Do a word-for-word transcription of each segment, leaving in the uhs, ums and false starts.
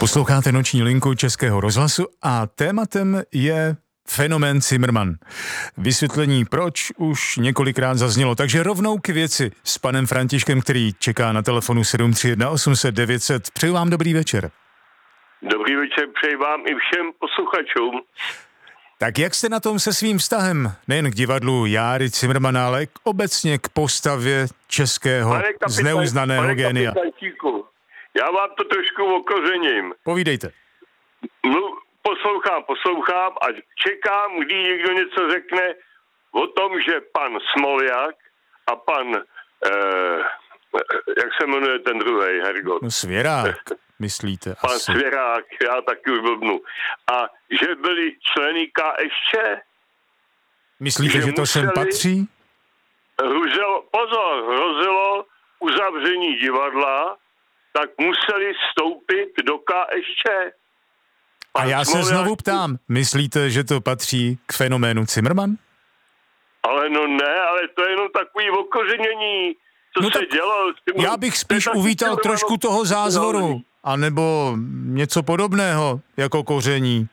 Posloucháte Noční linku Českého rozhlasu a tématem je fenomén Cimrman. Vysvětlení proč už několikrát zaznělo, takže rovnou k věci s panem Františkem, který čeká na telefonu sedm tři jedna osm set devět set. Přeju vám dobrý večer. Dobrý večer, přeji vám i všem posluchačům. Tak jak jste na tom se svým vztahem, nejen k divadlu Járy Cimrmana, ale k obecně k postavě českého kapitan, zneuznaného génia? Já vám to trošku okořením. Povídejte. No, poslouchám, poslouchám a čekám, kdy někdo něco řekne o tom, že pan Smoljak a pan, eh, jak se jmenuje ten druhý, Hergot? No Svěrák, myslíte Pan asi. Svěrák, já taky už blbnu. A že byli členy K S Č. Myslíte, že, že to sem patří? Hrozilo, pozor, hrozilo uzavření divadla, tak museli vstoupit do K S Č. A já se Smoljak... znovu ptám, myslíte, že to patří k fenoménu Cimrman? Ale no ne, ale to je jenom takový okořenění, co no se dělo. Já bych spíš uvítal trošku toho zázvoru, anebo něco podobného, jako koření.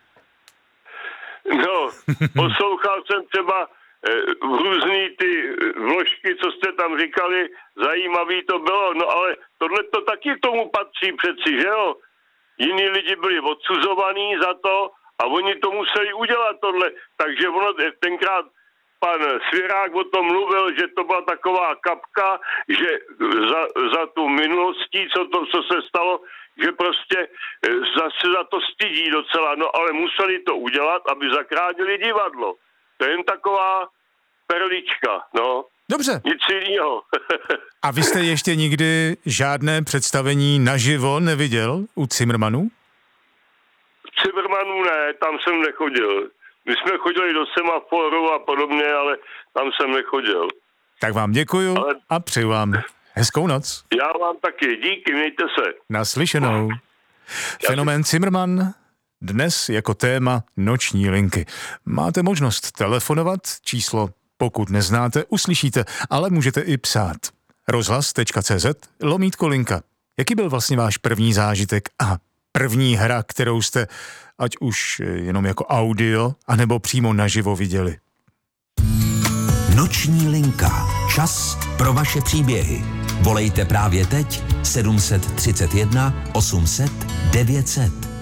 No, poslouchal jsem třeba eh, různý ty vložky, co jste tam říkali, zajímavý to bylo, no ale tohle to taky k tomu patří přeci, že jo? Jiní lidi byli odsuzovaní za to a oni to museli udělat tohle, takže ono tenkrát pan Svěrák o tom mluvil, že to byla taková kapka, že za, za tu minulostí, co to, co se stalo, že prostě zase za to stydí docela, no ale museli to udělat, aby zachránili divadlo. To je jen taková perlička, no. Dobře. Nic jiného. A vy jste ještě nikdy žádné představení naživo neviděl u Cimrmanů? Cimrmanů ne, tam jsem nechodil. My jsme chodili do Semaforu a podobně, ale tam jsem nechodil. Tak vám děkuju ale... a přeju vám hezkou noc. Já vám taky, díky, mějte se. Naslyšenou. Fenomén Cimrman dnes jako téma Noční linky. Máte možnost telefonovat, číslo pokud neznáte, uslyšíte, ale můžete i psát. rozhlas tečka cé zet lomítko linka. Jaký byl vlastně váš první zážitek a první hra, kterou jste ať už jenom jako audio, anebo přímo naživo viděli? Noční linka. Čas pro vaše příběhy. Volejte právě teď sedm tři jedna osm set devět set.